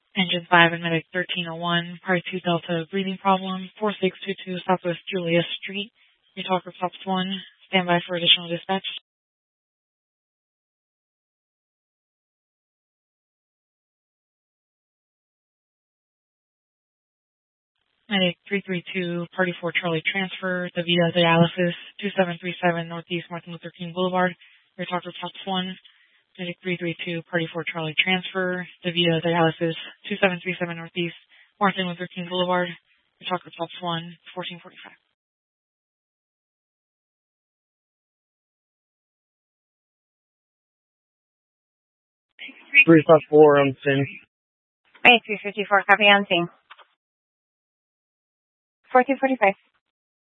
Engine 5 and Medic 1301, Part 2 Delta breathing problem, 4622 Southwest Julius Street. Your talker Pops 1. Stand by for additional dispatch. Medic 332, Party 4 Charlie transfer, the Via Dialysis, 2737 Northeast Martin Luther King Boulevard. Your talker Pops 1. Medic 332, Party 4 Charlie transfer, the Via Dialysis, 2737 Northeast Martin Luther King Boulevard. Your talker Pops 1, 1445. 354 on scene. 354, copy on scene. 1445.